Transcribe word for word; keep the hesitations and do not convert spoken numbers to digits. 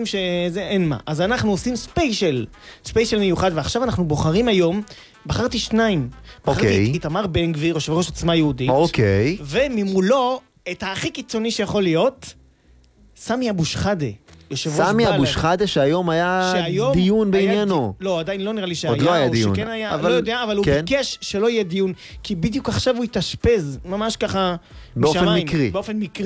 חושבים שזה אין מה. אז אנחנו עושים ספיישל, ספיישל מיוחד, ועכשיו אנחנו בוחרים היום, בחרתי שניים. בחרתי את איתמר בן גביר, יושב ראש עוצמה יהודית. אוקיי. וממולו, את הכי קיצוני שיכול להיות, סמי אבו שחאדה. סמי אבו שחאדה שהיום היה דיון בעניינו. לא, עדיין לא נראה לי שהיה. עוד לא היה דיון. שכן היה, לא יודע, אבל הוא ביקש שלא יהיה דיון, כי בדיוק עכשיו הוא התאשפז, ממש ככה באופן מקרי. באופן מקרי.